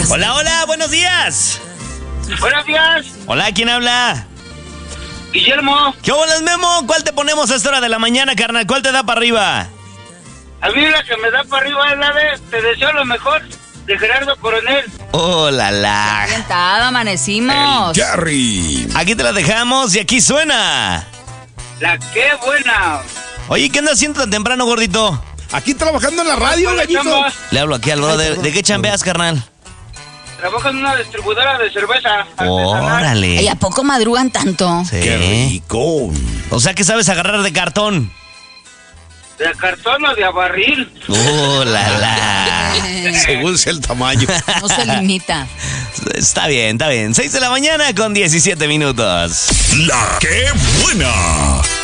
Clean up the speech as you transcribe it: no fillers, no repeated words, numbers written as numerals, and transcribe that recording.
Hola, hola, buenos días. Buenos días. Hola, ¿quién habla? Guillermo. ¿Qué hola, Memo? ¿Cuál te ponemos a esta hora de la mañana, carnal? ¿Cuál te da para arriba? A mí la que me da para arriba es la de Te deseo lo mejor, de Gerardo Coronel. ¡Oh, la! Orientado, amanecimos. Jerry. Aquí te la dejamos y aquí suena. La qué buena. Oye, ¿qué andas haciendo tan temprano, gordito? Aquí trabajando en la radio, gallito. Le hablo aquí al brother. ¿De qué chambeas, carnal? Trabajo en una distribuidora de cerveza artesanal. Órale. ¿Y a poco madrugan tanto? Sí. Qué rico. O sea que sabes agarrar de cartón. ¿De cartón o de barril? ¡Oh, la! Según sea el tamaño. No se limita. Está bien, está bien. 6 de la mañana con 17 minutos. La que buena.